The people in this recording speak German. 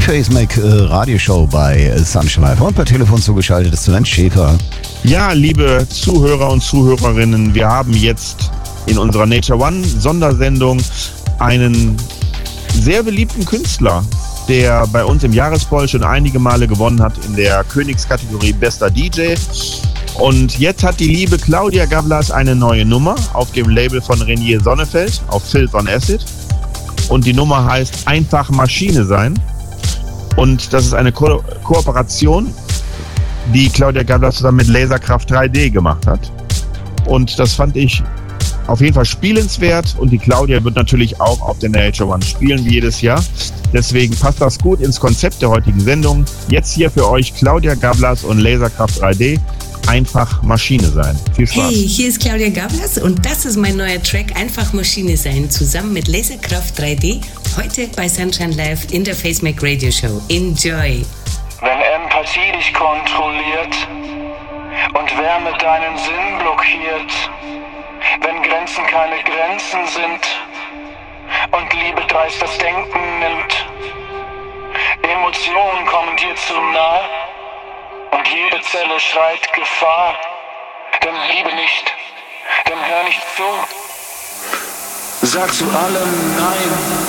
Facemake Radioshow bei Sunshine Live und per Telefon zugeschaltet ist Sven Schäfer. Ja, liebe Zuhörer und Zuhörerinnen, wir haben jetzt in unserer Nature One Sondersendung einen sehr beliebten Künstler, der bei uns im Jahrespoll schon einige Male gewonnen hat in der Königskategorie Bester DJ. Und jetzt hat die liebe Claudia Gavlas eine neue Nummer auf dem Label von Reinier Sonnefeld auf Filth on Acid. Und die Nummer heißt Einfach Maschine sein. Und das ist eine Kooperation, die Claudia Gavlas zusammen mit Laserkraft 3D gemacht hat. Und das fand ich auf jeden Fall spielenswert. Und die Claudia wird natürlich auch auf der Nature One spielen, wie jedes Jahr. Deswegen passt das gut ins Konzept der heutigen Sendung. Jetzt hier für euch Claudia Gavlas und Laserkraft 3D. Einfach Maschine sein. Viel Spaß. Hey, hier ist Claudia Gavlas und das ist mein neuer Track Einfach Maschine sein, zusammen mit Laserkraft 3D, heute bei Sunshine Live in der Facemake Radio Show. Enjoy! Wenn Empathie dich kontrolliert und Wärme deinen Sinn blockiert, wenn Grenzen keine Grenzen sind und Liebe dreist das Denken nimmt, Emotionen kommen dir zu nahe, und jede Zelle schreit Gefahr, dann liebe nicht, dann hör nicht zu. Sag zu allem Nein.